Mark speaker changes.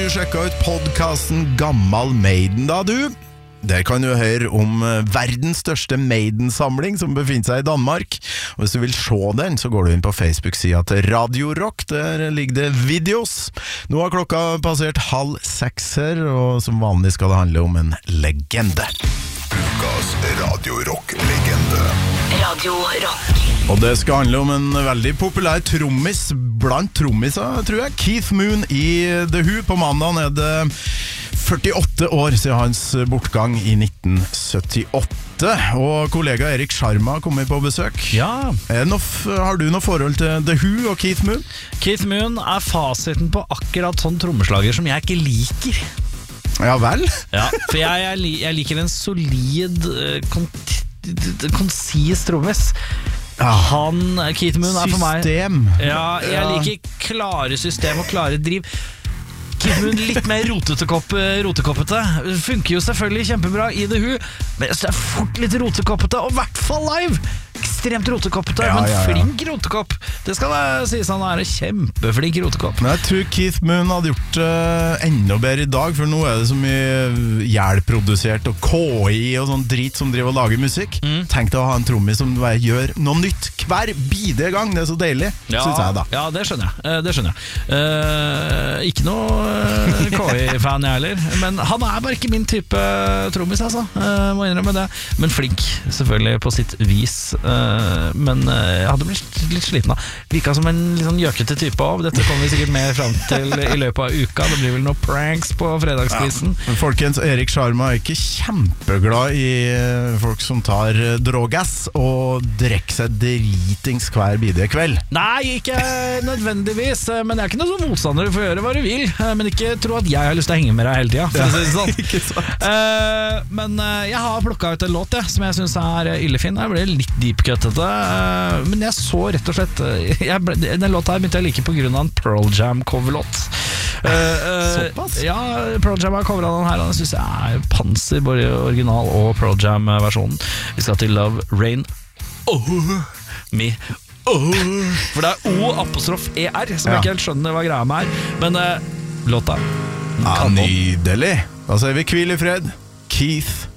Speaker 1: du sjekket ut podcasten Gammal Maiden da, du? Der kan du høre om verdens største Maiden-samling som befinner seg i Danmark. Og hvis du vil se den, så går du inn på Facebook-siden til Radio Rock. Der ligger det videos. Nå har klokka passert 5:30 her, og som vanlig skal det handle om en legende.
Speaker 2: Ukas Radio Rock-legende.
Speaker 3: Radio Rock.
Speaker 1: Og det skal handle om en veldig populær trommis blant trommiser, tror jeg. Keith Moon i The Who. På mandagen er det 48 år siden hans bortgang i 1978. Og kollega Erik Sharma kommer på besøk.
Speaker 4: Ja.
Speaker 1: Har du noe forhold til The Who og Keith Moon?
Speaker 4: Keith Moon er fasiten på akkurat sånn trommeslager som jeg ikke liker.
Speaker 1: Ja vel?
Speaker 4: Ja, for jeg liker en solid, konsis trommis. Keith Moon er for meg
Speaker 1: System.
Speaker 4: Ja, jeg liker klare system og klare driv. Keith Moon litt mer rotekoppete. Funker jo selvfølgelig kjempebra i The Who, men jeg synes det er fort litt rotekoppete, og i hvert fall live. Ekstremt rotekoppete, men flink rotekopp. Det skal jeg sies, han er en kjempeflink rotekopp. Men
Speaker 1: jeg tror Keith Moon hadde gjort enda bedre i dag, for nå er det så mye hjelpprodusert og KI og sånn drit som driver og lager musikk. Tenk deg å ha en trommis som gjør noe nytt hver bidige gang. Det er så deilig, synes jeg da.
Speaker 4: Ja, det skjønner jeg. Ikke noe KI-fan jeg heller, men han er bare ikke min type trommis, altså. Må innrømme det. Men flink, selvfølgelig, på sitt vis. Men jeg hadde blitt litt sliten av. Virka som en litt sånn gjøkete type av. Dette kommer vi sikkert mer frem til i løpet av uka. Det blir vel noen pranks på fredagskvisten.
Speaker 1: Ja. Folkens, Erik Sharma er ikke kjempeglad i folk som tar drogas og drekker seg dritings hver bidige kveld.
Speaker 4: Nei, ikke nødvendigvis. Men jeg er ikke noe sånn motstander. Du får gjøre hva du vil, men ikke tro at jeg har lyst til å henge med deg hele tida, for å si det sånn.
Speaker 1: Ikke sant.
Speaker 4: Men jeg har plukket ut en låt som jeg synes er illefin. Jeg ble litt deep-cuttete, men jeg så rett og slett den låta her begynte jeg å like på grunn av en Pearl Jam coverlåt.
Speaker 1: Såpass?
Speaker 4: Ja, Pearl Jam har coveret den her, og den synes jeg er panser, både original og Pearl Jam-versjonen. Vi skal til Love Rain Me. For det er O''ER, som jeg ikke helt skjønner hva greia med er. Men låta
Speaker 1: nydelig. Da sier vi hvil i fred, Keith